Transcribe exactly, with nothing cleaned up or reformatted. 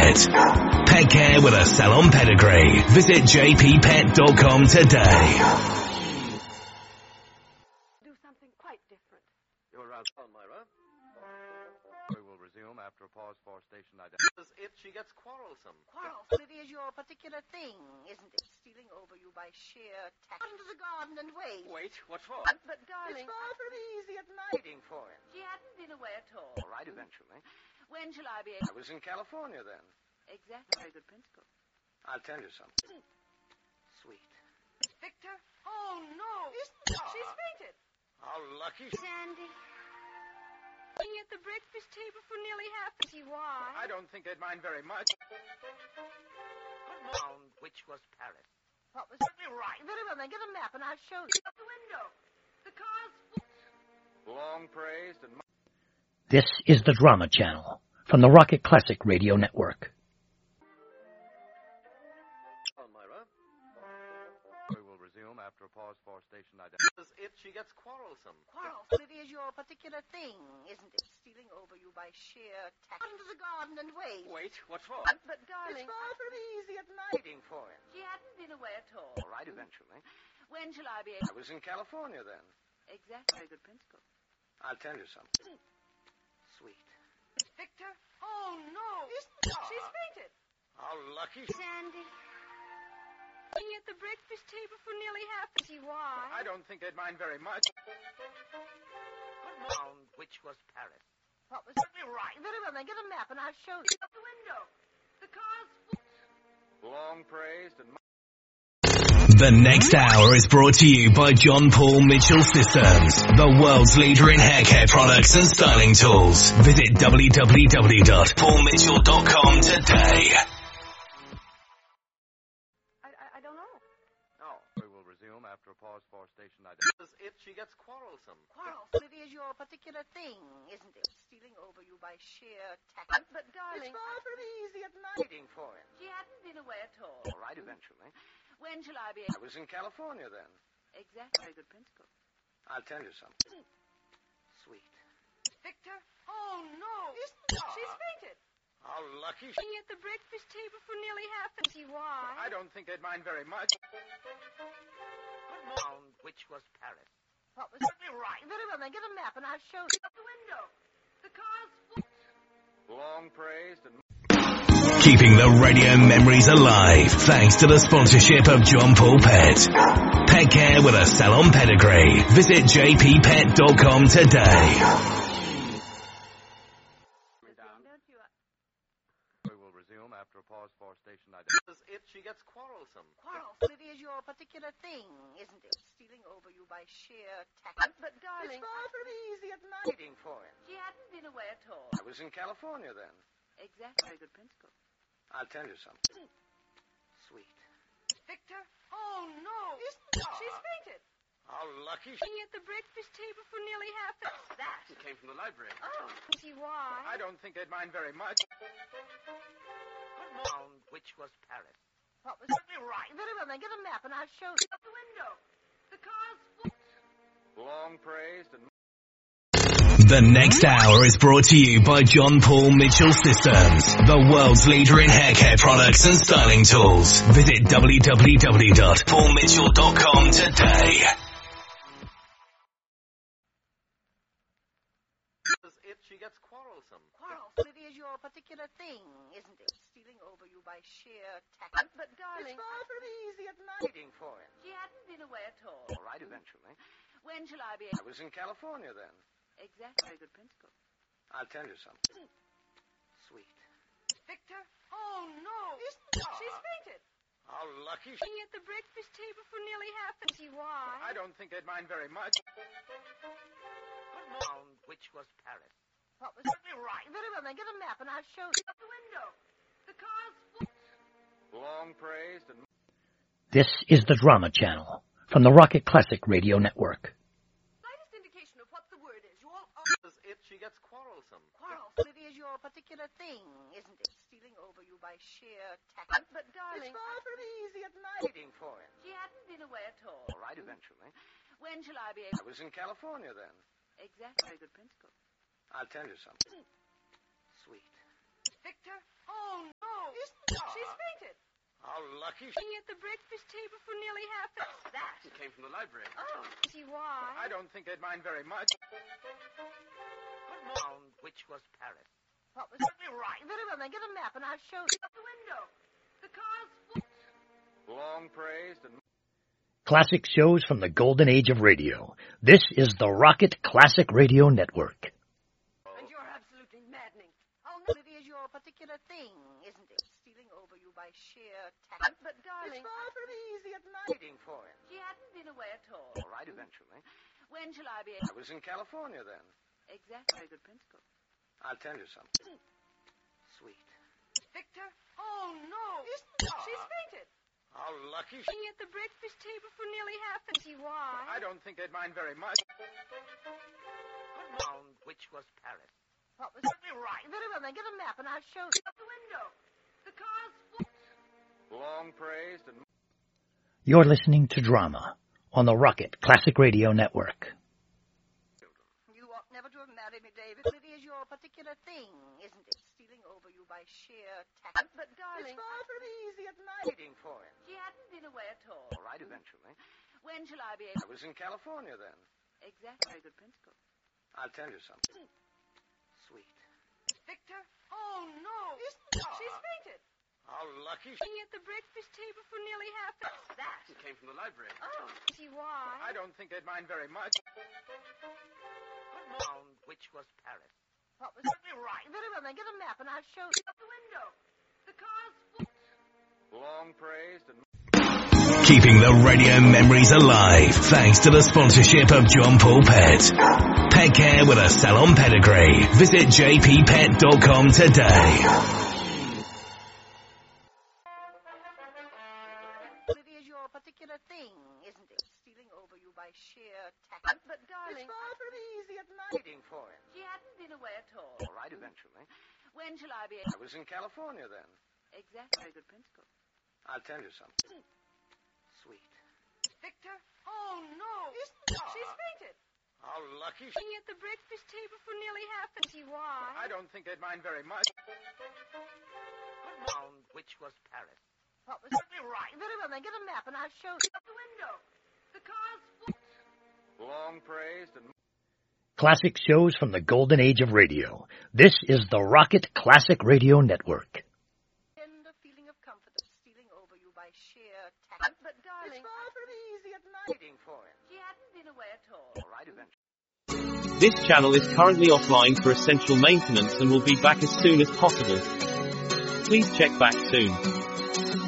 Pet. Pet care with a salon pedigree. Visit j p pet dot com today. Do something quite different. You're around town, Myra. We will resume after a pause for station identity. If she gets quarrelsome. Quarrelsome, it is your particular thing, isn't it? Stealing over you by sheer tact. Out into the garden and wait. Wait, what for? But, but darling, It's far from easy at night. Waiting for him. she hadn't been away at all. All right, eventually. When shall I be I able... was in California then. Exactly. Very good principle. I'll tell you something. Sweet. Victor? Oh, no. Isn't it? She's fainted. How lucky. Sandy. Being at the breakfast table for nearly half... See why? I don't think they'd mind very much. Found which was Paris. What was... Certainly right. Very well, then get a map and I'll show you. Out the window. The car's... Long praised and... This is the Drama Channel from the Rocket Classic Radio Network. On Myra. We will resume after a pause for station identity. If she gets quarrelsome. Quarrelsome, it is your particular thing, isn't it? Stealing over you by sheer tact. Out into the garden and wait. Wait, what for? But, but darling, It's far from easy at night. Waiting for him. she hadn't been away at all. All right, eventually. When shall I be I able... was in California then. Exactly. Very good principle. I'll tell you something. Sweet. Victor? Oh, no. Isn't it? She's fainted. How lucky. Sandy. Being at the breakfast table for nearly half... See why? I don't think they'd mind very much. Found which was Paris. What was... Certainly right. Very well, then get a map and I'll show you. Out the window. The car's... Long praised and... The next hour is brought to you by John Paul Mitchell Systems, the world's leader in hair care products and styling tools. Visit w w w dot paul mitchell dot com today. I, I, I don't know. No. We will resume after a pause for station identity. If she gets quarrelsome. Quarrelsome, it is your particular thing, isn't it? Stealing over you by sheer tact. But, but darling, It's far from easy at night. Waiting for him. she hadn't been away at all. All right, eventually. When shall I be I able... was in California then. Exactly. Very good principle. I'll tell you something. Sweet. Victor? Oh, no. Isn't it? She's fainted. How lucky. Being at the breakfast table for nearly half... See why? I don't think they'd mind very much. Found which was Paris. What was... Certainly right. Very well, then get a map and I'll show you. Out the window. The car's... Long praised and... Keeping the radio memories alive thanks to the sponsorship of John Paul Pet. Pet care with a salon pedigree. Visit j p pet dot com today. Don't you... We will resume after a pause for station identity. If she gets quarrelsome. Quarrelsome, it is your particular thing, isn't it? Stealing over you by sheer tact. But, but darling, It's far from easy at night. Waiting for him. she hadn't been away at all. I was in California then. Exactly. Very good principle. I'll tell you something. Sweet. Victor? Oh, no. Isn't it? She's fainted. How lucky. Being at the breakfast table for nearly half... What's that? It came from the library. Oh, see why? I don't think they'd mind very much. Found which was Paris. What was... Certainly right. Very well, then get a map and I'll show you. Out the window. The car's... Long praised and... The next hour is brought to you by John Paul Mitchell Systems, the world's leader in hair care products and styling tools. Visit w w w dot paul mitchell dot com today. If she gets quarrelsome. Quarrelsome, it is your particular thing, isn't it? Stealing over you by sheer tact. But, but darling, It's far from easy at night. Waiting for him. she hadn't been away at all. All right, eventually. When shall I be I able... was in California then. Exactly. Very good principle. I'll tell you something. Sweet. Victor? Oh, no. Isn't it? She's fainted. How lucky. Being at the breakfast table for nearly half... See why? I don't think they'd mind very much. Found which was Paris. What was... Certainly right. Very well, then get a map and I'll show you. Out the window. The car's... Long praised and... This is the Drama Channel from the Rocket Classic Radio Network. Slightest indication of what the word is. You all... If she gets quarrelsome. Quarrelsome, it is your particular thing, isn't it? Stealing over you by sheer tact. But, but darling, It's far from easy at night. Waiting for him. she hadn't been away at all. All right, eventually. When shall I be I able... was in California then. Exactly. Very good principle. I'll tell you something. Sweet. Victor? Oh, no. lucky. At the breakfast table for nearly half an hour. That? It came from the library. Oh, see why? I don't think they'd mind very much. Found which was Paris. What was certainly right? Very well, then get a map and I'll show you. Out the window. The car's full. Long praised and... Classic shows from the golden age of radio. This is the Rocket Classic Radio Network. And you're absolutely maddening. Oh, no, it is your particular thing, isn't it? Stealing over you by sheer tact. But, darling... It's far from easy at night. Waiting for him. She hadn't been away at all. All right, eventually. When shall I be able... I was in California then. Exactly. Very good principle. I'll tell you something. Sweet. Victor? Oh, no. Isn't oh. She's fainted. How lucky. At the breakfast table for nearly half an hour. See why? I don't think they'd mind very much. Found which was Paris. What was certainly right? Very well, then get a map and I'll show you. Out the window. The car's full. Long praised and... You're listening to Drama on the Rocket Classic Radio Network. You ought never to have married me, David. It is your particular thing, isn't it? Stealing over you by sheer tact. But, darling... It's far from easy at night. Waiting for him. She hadn't been away at all. All right, eventually. When shall I be able... I was in California then. Exactly. Very good principle. I'll tell you something. Sweet. Victor? Oh, no. Isn't oh. She's fainted. How lucky. At the breakfast table for nearly half an hour. That? It came from the library. Oh, see why? I don't think they'd mind very much. Found which was Paris. What was certainly right? Very well, then get a map and I'll show you. Out the window. The car's full. Long praised and... Keeping the radio memories alive thanks to the sponsorship of John Paul Pet. Pet care with a salon pedigree. Visit j p pet dot com today. It is your particular thing, isn't it? Stealing over you by sheer tact. But, darling... It's far from easy at night. Waiting for him. She hadn't been away at all. All right, eventually. When shall I be able... I was in California then. Exactly. Very good principle. I'll tell you something. Sweet. Victor? Oh, no. Isn't oh. She's fainted. How lucky. At the breakfast table for nearly half an hour. See why? I don't think they'd mind very much. Found which was Paris. What was certainly right? Very well, then get a map and I'll show you. Out the window. The car's full. Long praised and... Classic shows from the golden age of radio. This is the Rocket Classic Radio Network. Tender feeling of comfort of stealing over you by sheer tact. But, darling... It's far from easy at night. Waiting for him. She hadn't been away at all. All right, eventually. This channel is currently offline for essential maintenance and will be back as soon as possible. Please check back soon.